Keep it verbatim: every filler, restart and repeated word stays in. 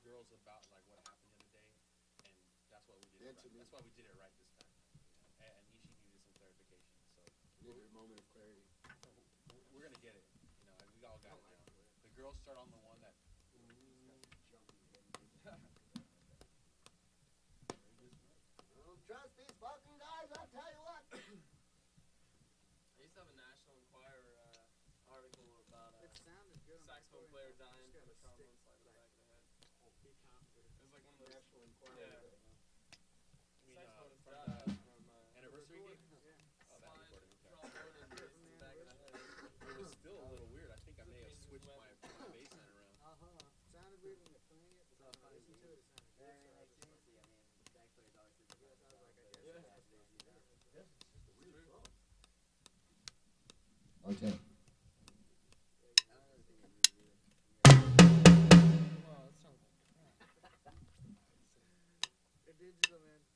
girls about like what happened the other day, and that's why we did it. Right. That's why we did it right this time. You know? And, and Ishii needed some clarification, so we needed a moment of clarity. We're gonna get it. You know, we all got it now. The girls start on the one that. Trust these fucking guys, I'll tell you what. I used to have a National Enquirer uh, article about a uh, saxophone player dying from a trombone slide in the back of the head. It was like one of those National Enquirer. Yeah. You mean, uh, Saxophonist from died the from uh, anniversary gig? yeah. Oh, that slide recording. Okay. trombone and hit in the back of the head. It was still a little weird. I think I may have switched my, my bass line around. Uh huh. Sounded weird when you're playing it, but when I listened to it, it sounded good. Yeah, like seriously, I mean, sax players always do the Yeah, best. sounds like I guess Yeah. it has to be, you know. Yes, it's just a weird song. Okay. Wow, that sounds like crap. They're digital, man.